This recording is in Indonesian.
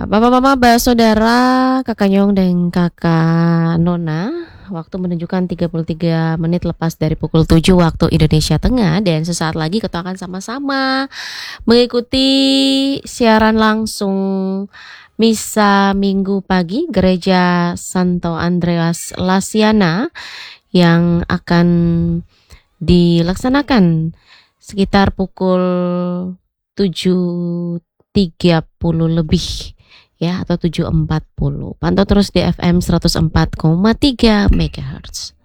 Bapak Mama, saudara, Kakak Nyong dan Kakak Nona, waktu menunjukkan 33 menit lepas dari pukul 7 waktu Indonesia Tengah, dan sesaat lagi kita akan sama-sama mengikuti siaran langsung Misa Minggu pagi Gereja Santo Andreas Lasiana yang akan dilaksanakan sekitar pukul 7.30 lebih ya, atau 7.40. Pantau terus di FM 104,3 MHz.